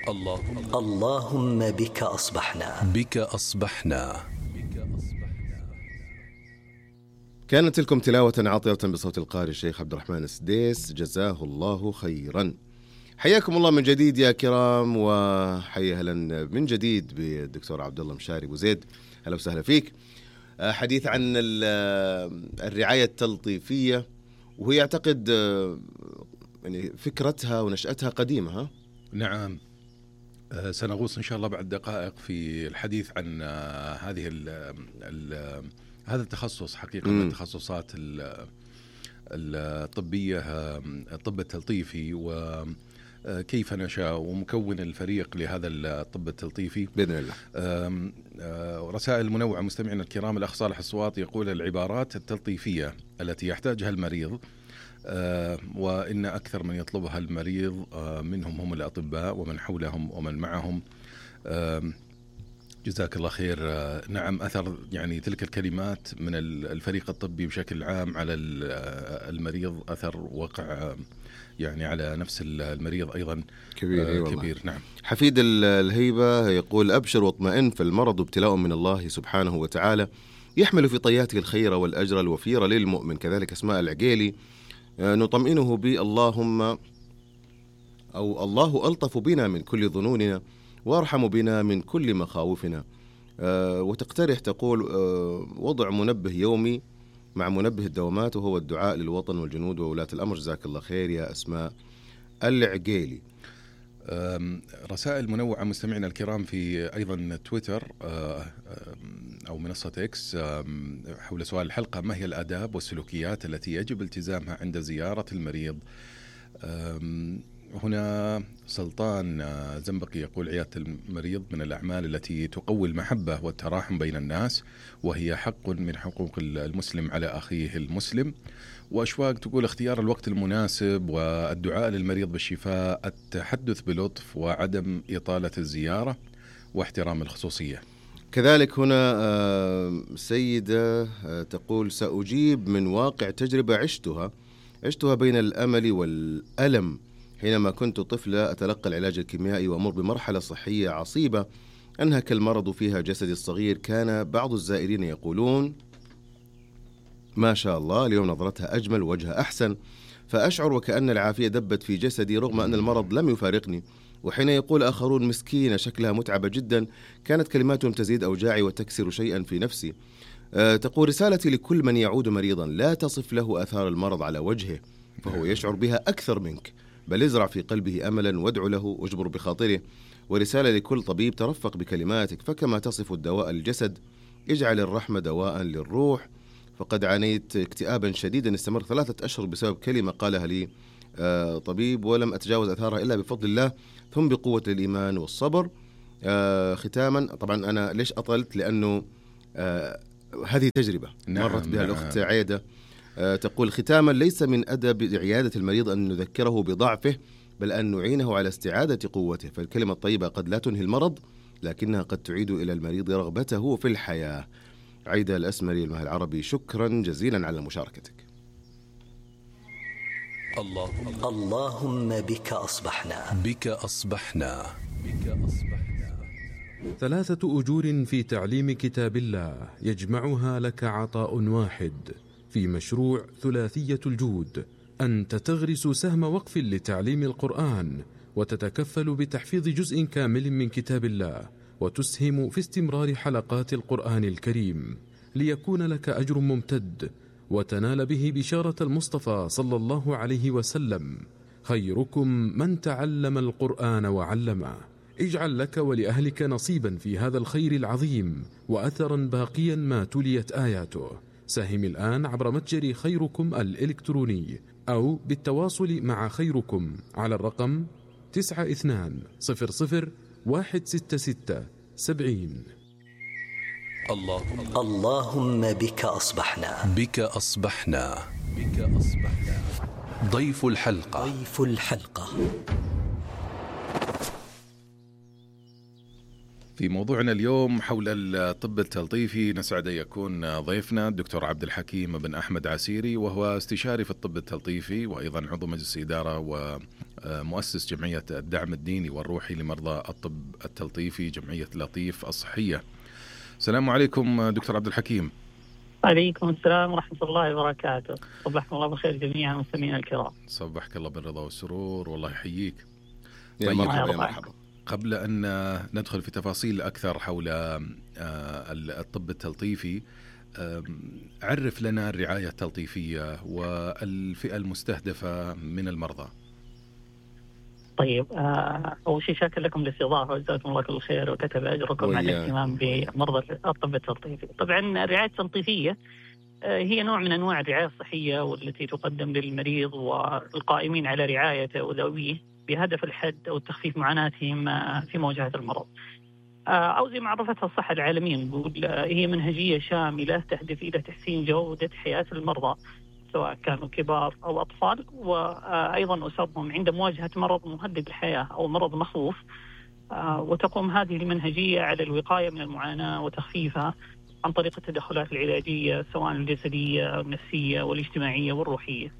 اللهم بك أصبحنا. بك أصبحنا. كانت لكم تلاوة عاطرة بصوت القارئ الشيخ عبد الرحمن السديس، جزاه الله خيرا. حياكم الله من جديد يا كرام، وحيا أهلا من جديد بالدكتور عبد الله مشاري أبو زيد. أهلا وسهلا فيك. حديث عن الرعاية التلطيفية، وهي أعتقد يعني فكرتها ونشأتها قديمة. ها؟ نعم. سنغوص إن شاء الله بعد دقائق في الحديث عن هذا التخصص حقيقة من التخصصات الطبية، الطب التلطيفي، وكيف نشأ ومكون الفريق لهذا الطب التلطيفي بإذن الله. رسائل منوعة مستمعينا الكرام. الأخ صالح الصواط يقول: العبارات التلطيفية التي يحتاجها المريض وإن أكثر من يطلبها المريض منهم هم الأطباء ومن حولهم ومن معهم. جزاك الله خير. نعم، أثر يعني تلك الكلمات من الفريق الطبي بشكل عام على المريض أثر وقع يعني على نفس المريض أيضا كبير. نعم. حفيد الهيبة يقول: أبشر واطمئن، فالمرض ابتلاء من الله سبحانه وتعالى يحمل في طياته الخير والأجر الوفير للمؤمن. كذلك أسماء العقيلي نطمئنه باللهم، أو الله ألطف بنا من كل ظنوننا وأرحم بنا من كل مخاوفنا. وتقترح تقول وضع منبه يومي مع منبه الدوامات، وهو الدعاء للوطن والجنود وولاة الأمر. جزاك الله خير يا أسماء العقيلي. رسائل منوعة مستمعينا الكرام في أيضا تويتر أو منصة إكس حول سؤال الحلقة: ما هي الآداب والسلوكيات التي يجب التزامها عند زيارة المريض؟ هنا سلطان زنبقي يقول: عيادة المريض من الأعمال التي تقوي المحبة والتراحم بين الناس، وهي حق من حقوق المسلم على أخيه المسلم. وأشواق تقول: اختيار الوقت المناسب والدعاء للمريض بالشفاء، التحدث بلطف وعدم إطالة الزيارة، واحترام الخصوصية. كذلك هنا سيدة تقول: سأجيب من واقع تجربة عشتها بين الأمل والألم. حينما كنت طفلة أتلقى العلاج الكيميائي وأمر بمرحلة صحية عصيبة أنهك المرض فيها جسدي الصغير، كان بعض الزائرين يقولون: ما شاء الله، اليوم نظرتها أجمل ووجهها أحسن. فأشعر وكأن العافية دبت في جسدي رغم أن المرض لم يفارقني. وحين يقول آخرون: مسكينة شكلها متعبة جدا، كانت كلماتهم تزيد أوجاعي وتكسر شيئا في نفسي. تقول: رسالتي لكل من يعود مريضا: لا تصف له آثار المرض على وجهه، فهو يشعر بها أكثر منك، بل ازرع في قلبه أملا وادعو له واجبر بخاطره. ورسالة لكل طبيب: ترفق بكلماتك، فكما تصف الدواء للجسد اجعل الرحمة دواء للروح. فقد عانيت اكتئابا شديدا استمر 3 أشهر بسبب كلمة قالها لي طبيب، ولم أتجاوز أثارها إلا بفضل الله ثم بقوة الإيمان والصبر. ختاما، طبعا أنا ليش أطلت؟ لأنه هذه تجربة مرت بها الأخت عيدة. تقول: ختاما، ليس من أدب عيادة المريض أن نذكره بضعفه، بل أن نعينه على استعادة قوته. فالكلمة الطيبة قد لا تنهي المرض، لكنها قد تعيد إلى المريض رغبته في الحياة. عيدة الأسمري، المهل العربي، شكرا جزيلا على مشاركتك. اللهم بك أصبحنا. بك أصبحنا. 3 أجور في تعليم كتاب الله يجمعها لك عطاء واحد في مشروع ثلاثية الجود: أنت تغرس سهم وقف لتعليم القرآن، وتتكفل بتحفيظ جزء كامل من كتاب الله، وتسهم في استمرار حلقات القرآن الكريم، ليكون لك أجر ممتد وتنال به بشارة المصطفى صلى الله عليه وسلم: خيركم من تعلم القرآن وعلمه. اجعل لك ولأهلك نصيبا في هذا الخير العظيم وأثرا باقيا ما تليت آياته. ساهم الآن عبر متجر خيركم الإلكتروني أو بالتواصل مع خيركم على الرقم 9200 166 70. اللهم بك أصبحنا. بك أصبحنا. بك أصبحنا. ضيف الحلقة. في موضوعنا اليوم حول الطب التلطيفي، نسعد أن يكون ضيفنا الدكتور عبد الحكيم بن أحمد عسيري، وهو استشاري في الطب التلطيفي وأيضا عضو مجلس إدارة مؤسس جمعية الدعم الديني والروحي لمرضى الطب التلطيفي، جمعية لطيف الصحية. السلام عليكم دكتور عبد الحكيم. عليكم السلام ورحمة الله وبركاته. صبحكم الله بالخير جميعا مستمعينا الكرام. صبحك الله بالرضا والسرور، والله يحييك. يا مرحبا يا مرحبا. قبل أن ندخل في تفاصيل أكثر حول الطب التلطيفي، عرف لنا الرعاية التلطيفية والفئة المستهدفة من المرضى. طيب، أول شيء شاكر لكم الاستضافة وجزاكم الله كل خير وكتب أجركم على الاهتمام بمرضى الطب التلطيفي. طبعا الرعاية التلطيفية هي نوع من أنواع الرعاية الصحية والتي تقدم للمريض والقائمين على رعايته وذويه بهدف الحد أو التخفيف معاناتهم في مواجهة المرض. أو زي ما عرفتها الصحة العالمية نقول هي منهجية شاملة تهدف إلى تحسين جودة حياة المرضى سواء كانوا كبار أو أطفال، وأيضا أسرهم عند مواجهة مرض مهدد الحياة أو مرض مخوف. وتقوم هذه المنهجية على الوقاية من المعاناة وتخفيفها عن طريق التدخلات العلاجية سواء الجسدية أو النفسية والاجتماعية والروحية.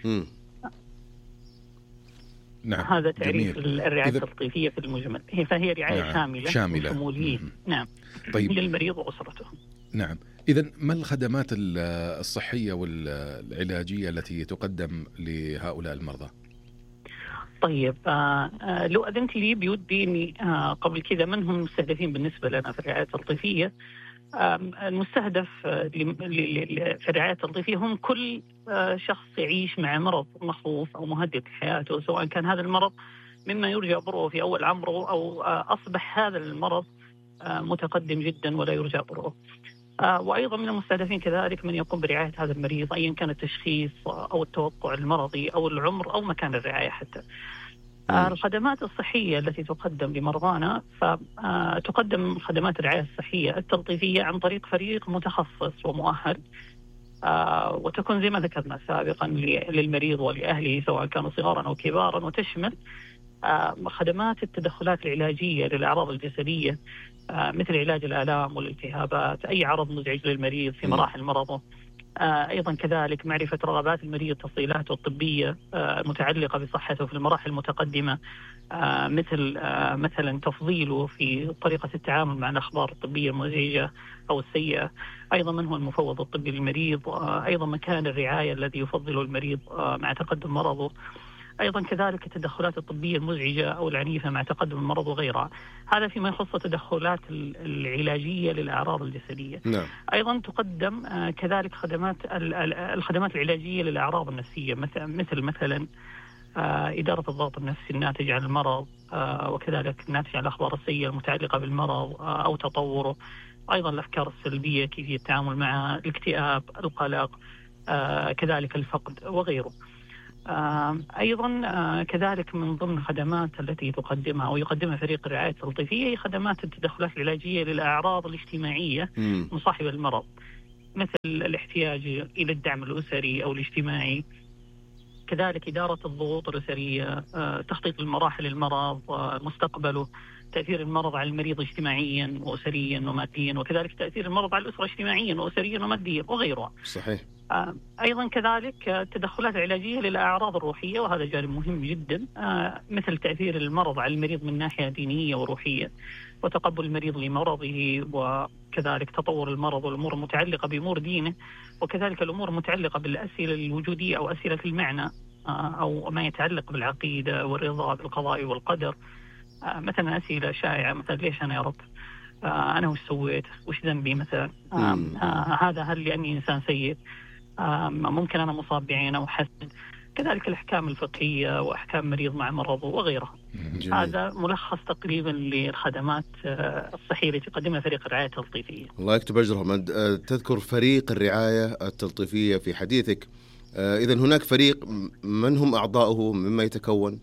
نعم. هذا تعريف الرعاية التلطيفية في المجمل. فهي رعاية شاملة شمولية. نعم. طيب. للمريض وأسرته. نعم. إذن ما الخدمات الصحية والعلاجية التي تقدم لهؤلاء المرضى؟ طيب، لو أذنت لي بودي إني قبل كذا من هم المستهدفين بالنسبة لنا في الرعاية التلطيفية. المستهدف في الرعاية التلطيفية هم كل شخص يعيش مع مرض مخوف أو مهدد حياته، سواء كان هذا المرض مما يرجى برؤه في أول عمره أو أصبح هذا المرض متقدم جدا ولا يرجى برؤه. وأيضا من المستهدفين كذلك من يقوم برعاية هذا المريض أيا كان التشخيص أو التوقع المرضي أو العمر أو مكان الرعاية حتى. الخدمات الصحية التي تقدم لمرضانا، فتقدم خدمات الرعاية الصحية التلطيفية عن طريق فريق متخصص ومؤهل، وتكون زي ما ذكرنا سابقا للمريض ولأهله سواء كانوا صغارا أو كبارا، وتشمل خدمات التدخلات العلاجية للأعراض الجسدية مثل علاج الآلام والالتهابات، أي عرض مزعج للمريض في مراحل مرضه. أيضا كذلك معرفة رغبات المريض، تفصيلاته الطبية المتعلقة بصحته في المراحل المتقدمة، مثلا تفضيله في طريقة التعامل مع الأخبار الطبية المزعجة أو السيئة. أيضا من هو المفوض الطبي للمريض، أيضا مكان الرعاية الذي يفضله المريض مع تقدم مرضه. أيضا كذلك التدخلات الطبية المزعجة أو العنيفة مع تقدم المرض وغيرها. هذا فيما يخص التدخلات العلاجية للأعراض الجسدية. نعم. أيضا تقدم كذلك الخدمات العلاجية للأعراض النفسية مثلا إدارة الضغط النفسي الناتج عن المرض، وكذلك الناتج عن الأخبار السيئة المتعلقة بالمرض أو تطوره. أيضا الأفكار السلبية، كيفية التعامل مع الاكتئاب، القلق، كذلك الفقد وغيره. أيضا كذلك من ضمن الخدمات التي تقدمها أو يقدمها فريق الرعاية التلطيفية هي خدمات التدخلات العلاجية للأعراض الاجتماعية مصاحبة المرض، مثل الاحتياج إلى الدعم الأسري أو الاجتماعي، كذلك إدارة الضغوط الأسرية، تخطيط المراحل المرض، مستقبله، تأثير المرض على المريض اجتماعيا وأسريا وماديا، وكذلك تأثير المرض على الأسرة اجتماعيا وأسريا وماديا وغيرها. صحيح. أيضا كذلك التدخلات العلاجية للأعراض الروحية، وهذا جانب مهم جدا، مثل تأثير المرض على المريض من ناحية دينية وروحية، وتقبل المريض لمرضه، وكذلك تطور المرض والأمور المتعلقة بأمور دينه، وكذلك الأمور المتعلقة بالأسئلة الوجودية أو أسئلة المعنى، أو ما يتعلق بالعقيدة والرضا بالقضاء والقدر. مثلا أسئلة شائعة مثلا ليش أنا يا رب؟ أنا وش سويت؟ وش ذنبي مثلا؟ هذا هل لأني إنسان سيء؟ ممكن أنا مصاب بعين أو حسد. كذلك الأحكام الفقهية وأحكام مريض مع مرضه وغيرها. هذا ملخص تقريبا للخدمات الصحية التي تقدمها فريق الرعاية التلطيفية. الله يكتب أجرهم. تذكر فريق الرعاية التلطيفية في حديثك. إذن هناك فريق، من هم أعضاؤه، مما يتكون؟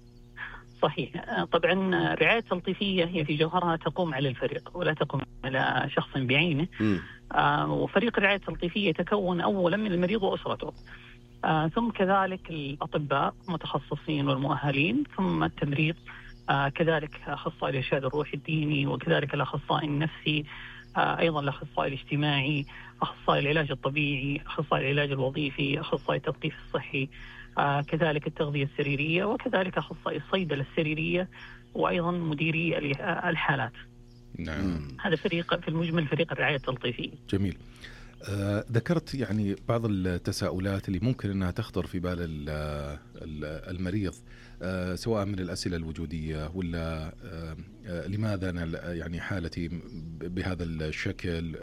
صحيح. طبعا الرعاية التلطيفية هي في جوهرها تقوم على الفريق ولا تقوم على شخص بعينه. وفريق الرعاية التلطيفية يتكون أولا من المريض وأسرته، ثم كذلك الأطباء المتخصصين والمؤهلين، ثم التمريض، كذلك أخصائي الإرشاد الروحي الديني، وكذلك الأخصائي النفسي، أيضا الأخصائي الاجتماعي، أخصائي العلاج الطبيعي، أخصائي العلاج الوظيفي، أخصائي التثقيف الصحي، كذلك التغذية السريرية، وكذلك أخصائي الصيدلة السريرية، وأيضا مديري الحالات. نعم. هذا فريق في المجمل فريق الرعاية التلطيفية. جميل. ذكرت يعني بعض التساؤلات اللي ممكن أنها تخطر في بال المريض، سواء من الأسئلة الوجودية ولا لماذا أنا يعني حالتي بهذا الشكل.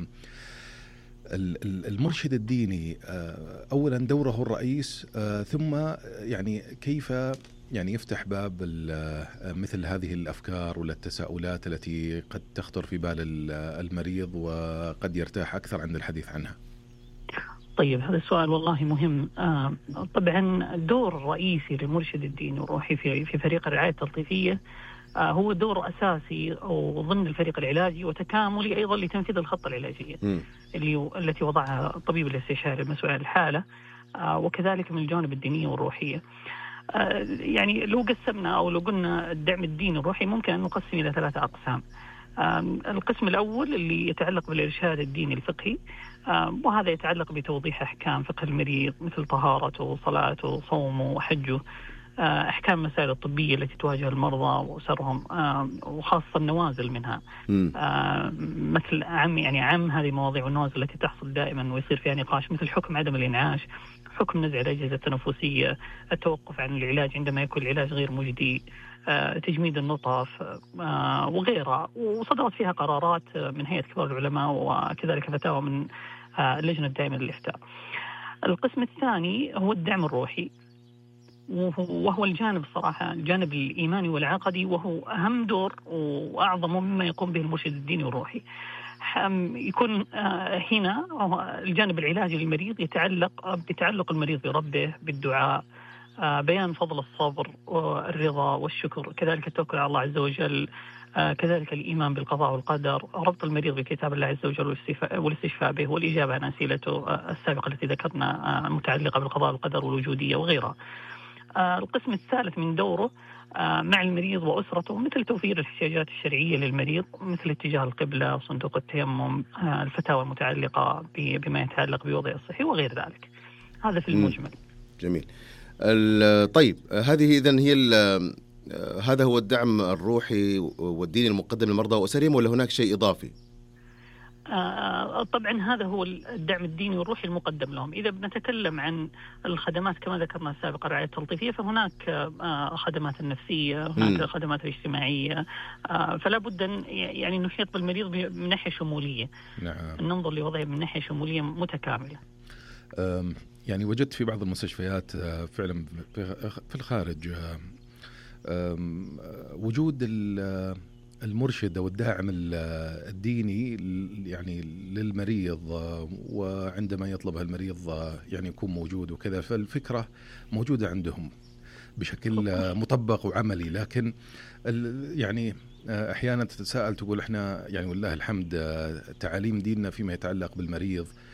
المرشد الديني أولا دوره الرئيس، ثم يعني كيف يعني يفتح باب مثل هذه الأفكار ولا التساؤلات التي قد تخطر في بال المريض وقد يرتاح أكثر عند الحديث عنها. طيب، هذا السؤال والله مهم. طبعا الدور الرئيسي للمرشد الديني والروحي في فريق الرعاية التلطيفية هو دور أساسي أو ضمن الفريق العلاجي وتكاملي أيضا لتنفيذ الخطة العلاجية التي وضعها الطبيب الاستشاري المسؤول عن الحالة، وكذلك من الجانب الدينية والروحية. يعني لو قسمنا أو لو قلنا الدعم الديني والروحي ممكن أن نقسم إلى 3 أقسام. القسم الأول اللي يتعلق بالإرشاد الديني الفقهي، وهذا يتعلق بتوضيح أحكام فقه المريض مثل طهارته وصلاته وصومه وحجه، أحكام المسائل الطبية التي تواجه المرضى وأسرهم، وخاصة النوازل منها، مثل عام هذه المواضيع والنوازل التي تحصل دائما ويصير فيها نقاش، مثل حكم عدم الإنعاش، حكم نزع الأجهزة التنفسية، التوقف عن العلاج عندما يكون العلاج غير مجدي، تجميد النطف وغيرها. وصدرت فيها قرارات من هيئة كبار العلماء وكذلك فتاوى من اللجنة الدائمة للإفتاء. القسم الثاني هو الدعم الروحي، وهو الجانب الصراحة الجانب الإيماني والعقدي، وهو أهم دور وأعظم مما يقوم به المرشد الديني والروحي. يكون هنا الجانب العلاجي للمريض يتعلق بتعلق المريض بربه، بالدعاء، بيان فضل الصبر والرضا والشكر، كذلك التوكل على الله عز وجل، كذلك الإيمان بالقضاء والقدر، ربط المريض بكتاب الله عز وجل والاستشفاء به، والإجابة عن أسئلته السابقة التي ذكرنا متعلقة بالقضاء والقدر والوجودية وغيرها. القسم الثالث من دوره مع المريض وأسرته، مثل توفير الاحتياجات الشرعية للمريض، مثل اتجاه القبلة، صندوق التيمم، الفتاوى المتعلقة بما يتعلق بوضع الصحي وغير ذلك. هذا في المجمل. جميل. طيب، هذه إذن هي هذا هو الدعم الروحي والديني المقدم للمرضى وأسرهم، ولا هناك شيء إضافي؟ طبعا هذا هو الدعم الديني والروحي المقدم لهم. إذا بنتكلم عن الخدمات كما ذكرنا سابقا الرعاية التلطيفية، فهناك خدمات النفسية، هناك خدمات الاجتماعية، فلا بد أن يعني نحيط بالمريض من ناحية شمولية. نعم. ننظر لوضعه من ناحية شمولية متكاملة. يعني وجدت في بعض المستشفيات فعلا في الخارج وجود المرشد أو الداعم الديني يعني للمريض، وعندما يطلبها المريض يعني يكون موجود وكذا، فالفكرة موجودة عندهم بشكل مطبق وعملي. لكن يعني أحيانا تتساءل تقول إحنا يعني والله الحمد تعاليم ديننا فيما يتعلق بالمريض